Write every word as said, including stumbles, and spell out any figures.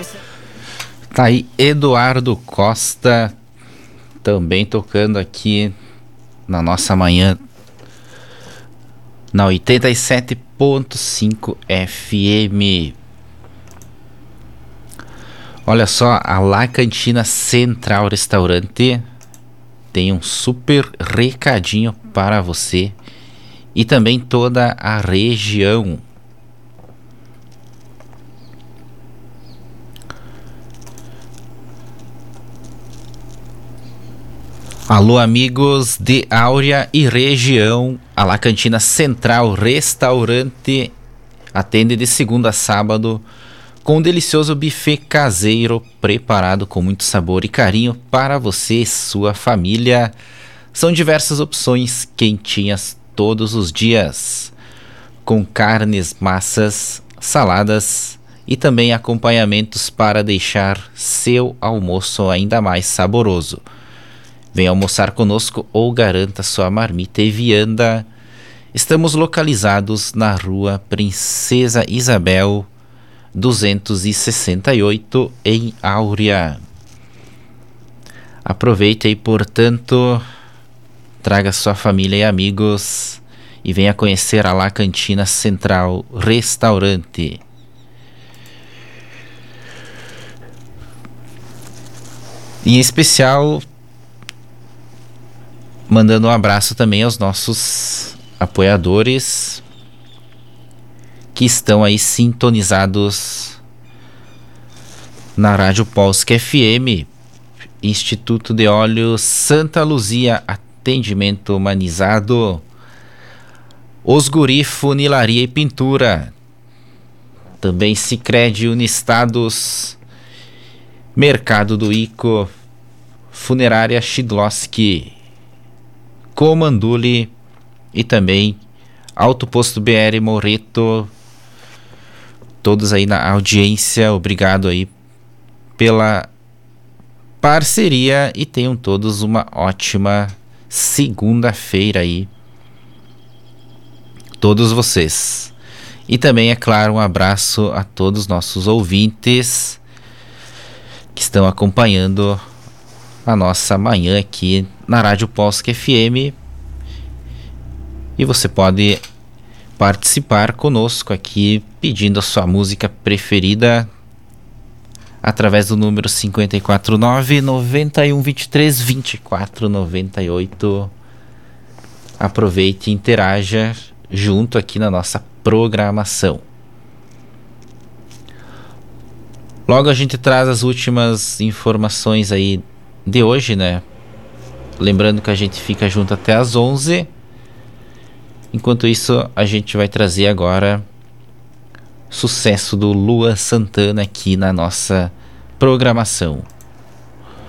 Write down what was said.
Tá aí Eduardo Costa também tocando aqui na nossa manhã na oitenta e sete ponto cinco F M. Olha só, a La Cantina Central Restaurante tem um super recadinho para você e também toda a região. Alô, amigos de Áurea e região, a La Cantina Central Restaurante atende de segunda a sábado com um delicioso buffet caseiro preparado com muito sabor e carinho para você e sua família. São diversas opções quentinhas todos os dias, com carnes, massas, saladas e também acompanhamentos para deixar seu almoço ainda mais saboroso. Venha almoçar conosco ou garanta sua marmita e vianda. Estamos localizados na rua Princesa Isabel, duzentos e sessenta e oito, em Áurea. Aproveite aí, portanto, traga sua família e amigos e venha conhecer a La Cantina Central Restaurante. Em especial, mandando um abraço também aos nossos apoiadores que estão aí sintonizados na Rádio Polska F M, Instituto de Óleo Santa Luzia, atendimento humanizado, Os Guri Funilaria e Pintura, também Sicredi Unistados, Mercado do Ico, Funerária Shidlowski, Comanduli e também Auto Posto B R Moreto. Todos aí na audiência, obrigado aí pela parceria e tenham todos uma ótima segunda-feira aí, todos vocês. E também, é claro, um abraço a todos os nossos ouvintes que estão acompanhando a nossa manhã aqui na Rádio Polska F M. E você pode participar conosco aqui pedindo a sua música preferida através do número cinco quatro nove, nove um dois três, vinte e quatro noventa e oito. Aproveite e interaja junto aqui na nossa programação. Logo a gente traz as últimas informações aí de hoje, né? Lembrando que a gente fica junto até às onze. Enquanto isso, a gente vai trazer agora sucesso do Lua Santana aqui na nossa programação.